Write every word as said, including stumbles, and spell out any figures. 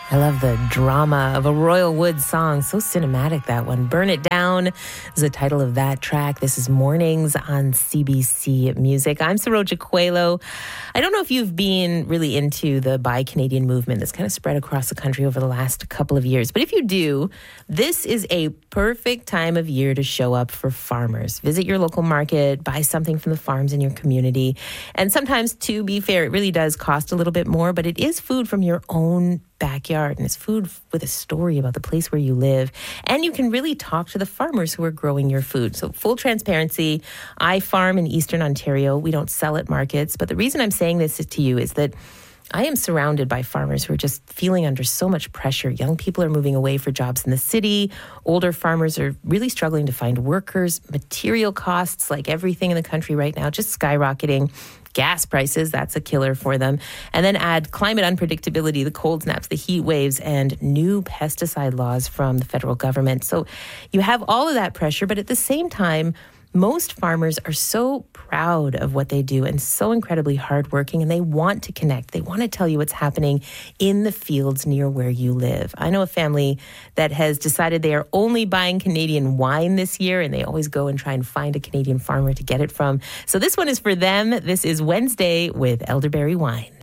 I love the drama of a Royal Wood song. So cinematic, that one. Burn It Down is the title of that track. This is Mornings on C B C Music. I'm Saroja Coelho. I don't know if you've been really into the Buy Canadian movement that's kind of spread across the country over the last couple of years. But if you do, this is a perfect time of year to show up for farmers. Visit your local market, buy something from the farms in your community. And sometimes, to be fair, it really does cost a little bit more, but it is food from your own backyard, and it's food with a story about the place where you live. And you can really talk to the farmers who are growing your food. So full transparency, I farm in Eastern Ontario. We don't sell at markets. But the reason I'm saying this to you is that I am surrounded by farmers who are just feeling under so much pressure. Young people are moving away for jobs in the city. Older farmers are really struggling to find workers. Material costs, like everything in the country right now, just skyrocketing. Gas prices, that's a killer for them. And then add climate unpredictability, the cold snaps, the heat waves, and new pesticide laws from the federal government. So you have all of that pressure, but at the same time, most farmers are so proud of what they do and so incredibly hardworking, and they want to connect. They want to tell you what's happening in the fields near where you live. I know a family that has decided they are only buying Canadian wine this year, and they always go and try and find a Canadian farmer to get it from. So this one is for them. This is Wednesday with Elderberry Wine.